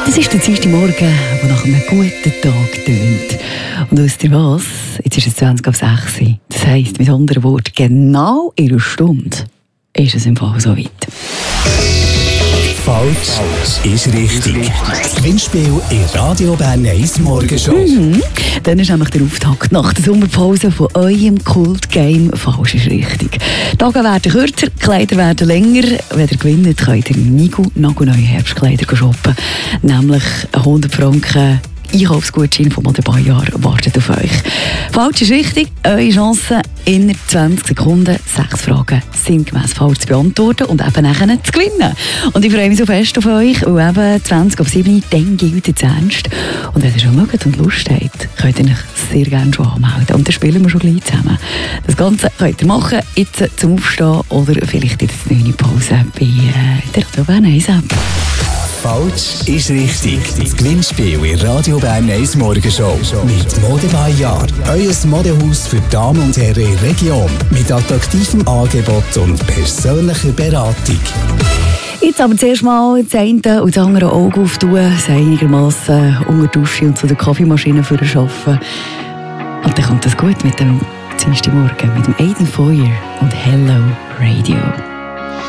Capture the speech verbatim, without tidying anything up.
Das ist der Dienstagmorgen, der nach einem guten Tag tönt. Und wisst ihr was? Jetzt ist es zwanzig auf sechs. Das heisst, mit anderen Worten, genau in einer Stunde ist es im Fall so weit. Falsch ist richtig. Das Gewinnspiel in Radio Bern eins Morgenshow. Mhm. Dann ist nämlich der Auftakt nach der Sommerpause von eurem Kult-Game «Falsch ist richtig». Die Tage werden kürzer, die Kleider werden länger. Wenn ihr gewinnt, könnt ihr Nigo nagelneue Herbstkleider shoppen. Nämlich hundert Franken Einkaufsgutschein von Modebajar wartet auf euch. Falsch ist richtig. Eure Chance, innerhalb zwanzig Sekunden sechs Fragen sinngemäss falsch zu beantworten und eben nachher zu gewinnen. Und ich freue mich so fest auf euch, weil eben zwanzig auf sieben, dann gilt es ernst. Und wenn ihr schon mögt und Lust habt, könnt ihr euch sehr gerne schon anmelden. Und dann spielen wir schon gleich zusammen. Das Ganze könnt ihr machen, jetzt zum Aufstehen oder vielleicht in der neuen Pause bei äh, der Radio Bern eins App. Falsch ist richtig. Das Gewinnspiel in Radio Bern eins Morgenshow. Mit Modebajar. Euer Modehaus für Damen und Herren in der Region. Mit attraktivem Angebot und persönlicher Beratung. Jetzt aber zuerst mal das eine und das andere Auge auftun, es einigermassen unter die Dusche und zu der Kaffeemaschine für das Arbeiten. Und dann kommt das gut mit dem Dienstagmorgen, mit dem Aiden Feuer und Hello Radio.